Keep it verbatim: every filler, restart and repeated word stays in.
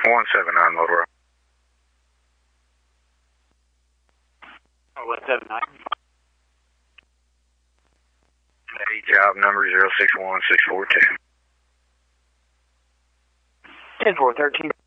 one seven nine Motorola. Oh, one seven nine. A job number zero six one six four two. ten four thirteen.